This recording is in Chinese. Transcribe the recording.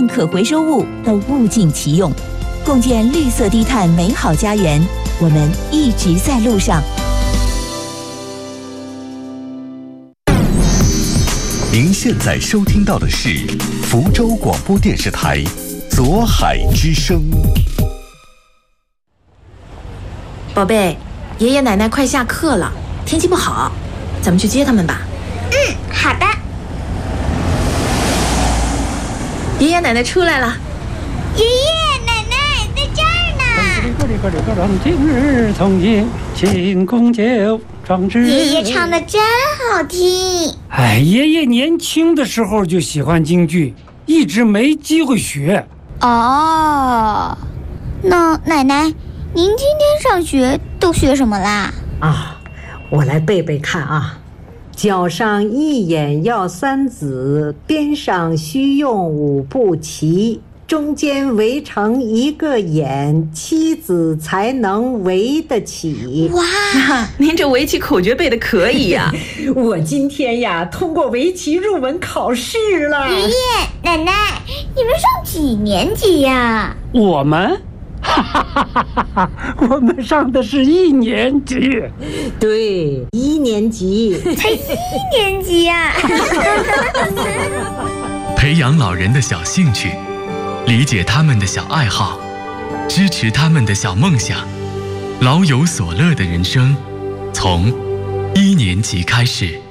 任可回收物都物尽其用，共建绿色低碳美好家园。我们一直在路上。 您现在收听到的是福州广播电视台左海之声。 宝贝，爷爷奶奶快下课了，天气不好，咱们去接他们吧。 好的。 爷爷奶奶出来了。 爷爷奶奶在这儿呢。 今日从严，庆功酒，壮志。 爷爷唱的真好听。 哎，爷爷年轻的时候就喜欢京剧，一直没机会学。 哦，那奶奶，您今天上学都学什么啦？ 啊，我来背背看啊。脚上一眼要三子，边上须用五步齐，中间围成一个眼，妻子才能围得起。 哇， 您这围棋口诀背的可以呀！ 我今天呀通过围棋入门考试了。 爷爷奶奶，你们上几年级呀？ 我们？我们上的是1年级。 对，1年级。 才1年级呀！ 培养老人的小兴趣，理解他们的小爱好，支持他们的小梦想，老有所乐的人生，从1年级开始。